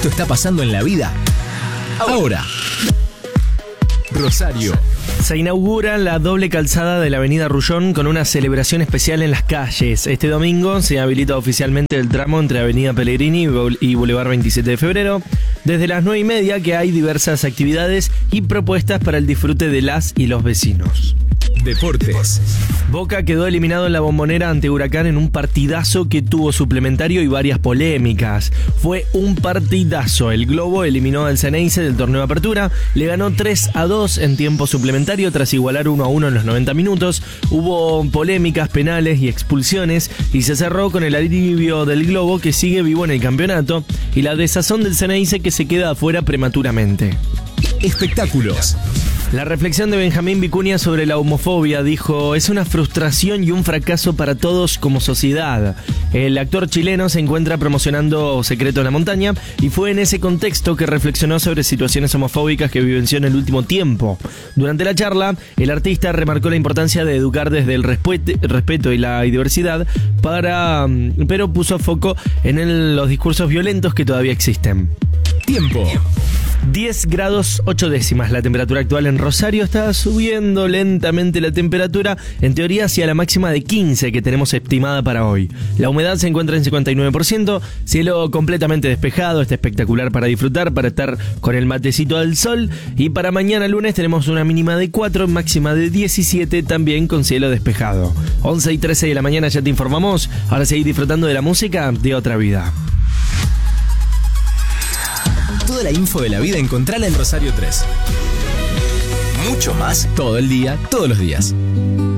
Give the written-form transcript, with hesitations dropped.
esto está pasando en la vida ahora. Rosario. Se inaugura la doble calzada de la avenida Rullón con una celebración especial en las calles. Este domingo se habilita oficialmente el tramo entre avenida Pellegrini y Boulevard 27 de febrero. Desde las 9:30 que hay diversas actividades y propuestas para el disfrute de las y los vecinos. Deportes. Boca quedó eliminado en la Bombonera ante Huracán en un partidazo que tuvo suplementario y varias polémicas. Fue un partidazo. El Globo eliminó al Ceneice del torneo de apertura, le ganó 3-2 en tiempo suplementario tras igualar 1-1 en los 90 minutos. Hubo polémicas, penales y expulsiones y se cerró con el alivio del Globo que sigue vivo en el campeonato y la desazón del Ceneice que se queda afuera prematuramente. Espectáculos. La reflexión de Benjamín Vicuña sobre la homofobia dijo: es una frustración y un fracaso para todos como sociedad. El actor chileno se encuentra promocionando Secreto en la Montaña y fue en ese contexto que reflexionó sobre situaciones homofóbicas que vivenció en el último tiempo. Durante la charla, el artista remarcó la importancia de educar desde el respeto y la diversidad, pero puso foco en los discursos violentos que todavía existen. Tiempo. 10 grados 8 décimas la temperatura actual en Rosario. Está subiendo lentamente la temperatura, en teoría hacia la máxima de 15 que tenemos estimada para hoy. La humedad se encuentra en 59%, cielo completamente despejado, está espectacular para disfrutar, para estar con el matecito al sol. Y para mañana lunes tenemos una mínima de 4, máxima de 17, también con cielo despejado. 11:13 de la mañana ya te informamos. Ahora seguir disfrutando de la música de Otra Vida. Toda la info de la vida encontrala en Rosario 3. Mucho más todo el día, todos los días.